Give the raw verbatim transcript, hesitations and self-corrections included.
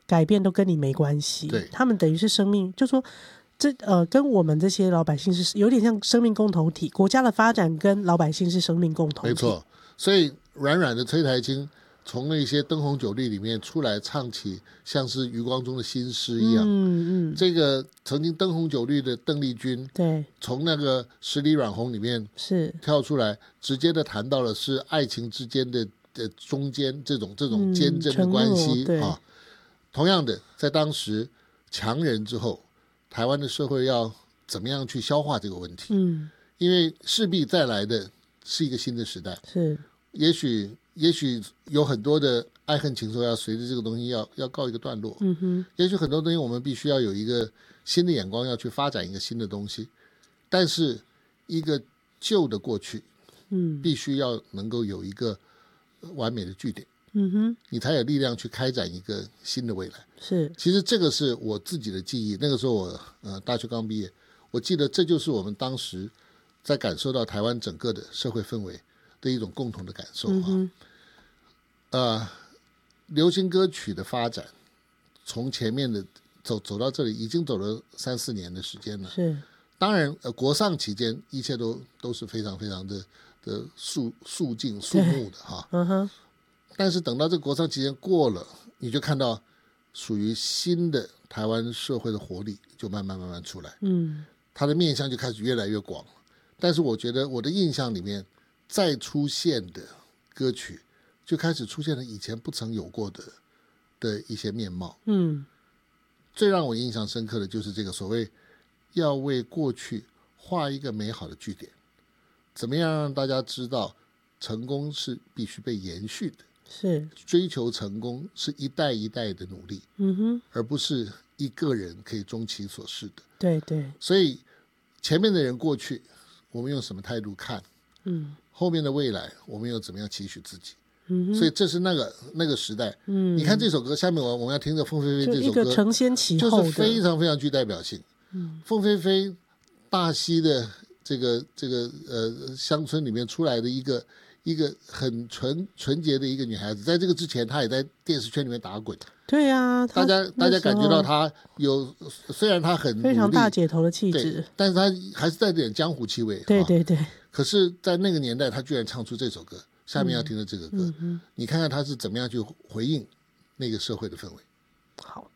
改变都跟你没关系。 对， 他们等于是生命，就说这呃跟我们这些老百姓是有点像生命共同体，国家的发展跟老百姓是生命共同体。 没错，所以软软的崔台青从那些灯红酒绿里面出来，唱起像是余光中的新诗一样。 嗯嗯， 这个曾经灯红酒绿的邓丽君， 对， 从那个十里软红里面是跳出来，直接的谈到了是爱情之间的的中间这种这种坚贞的关系、 嗯、 啊。同样的，在当时强人之后，台湾的社会要怎么样去消化这个问题？ 嗯， 因为势必再来的是一个新的时代， 是也许也许有很多的爱恨情仇要随着这个东西要要告一个段落， 嗯哼， 也许很多东西我们必须要有一个新的眼光，要去发展一个新的东西，但是一个旧的过去， 嗯， 必须要能够有一个完美的句点， 嗯哼， 你才有力量去开展一个新的未来。 是， 其实这个是我自己的记忆，那个时候我呃大学刚毕业，我记得这就是我们当时在感受到台湾整个的社会氛围的一种共同的感受、 嗯哼， 呃，流行歌曲的发展从前面的走走到这里，已经走了三四年的时间了。 是， 当然，呃，国丧期间一切都都是非常非常的的肃肃静肃穆的哈。 嗯哼， 但是等到这个国丧期间过了，你就看到属于新的台湾社会的活力就慢慢慢慢出来， 嗯， 它的面向就开始越来越广。但是我觉得我的印象里面再出现的歌曲就开始出现了以前不曾有过的的一些面貌。 嗯， 最让我印象深刻的就是这个所谓要为过去画一个美好的句点，怎么样让大家知道成功是必须被延续的， 是， 追求成功是一代一代的努力， 嗯哼， 而不是一个人可以终其所示的。 对对， 所以前面的人过去我们用什么态度看， 嗯， 后面的未来我们又怎么样期许自己， 嗯哼， 所以这是那个那个时代。 嗯， 你看这首歌，下面我我们要听着凤飞飞就这首歌， 一个承先启后的， 就是非常非常具代表性。 嗯， 凤飞飞大溪的这个这个呃乡村里面出来的一个一个很纯纯洁的一个女孩子，在这个之前她也在电视圈里面打滚。 对啊， 大家大家感觉到她有，虽然她很非常努力大姐头的气质， 但是她还是带点江湖气味。 对对对， 可是在那个年代她居然唱出这首歌，下面要听的这个歌、 嗯嗯、 你看看她是怎么样去回应那个社会的氛围。 好。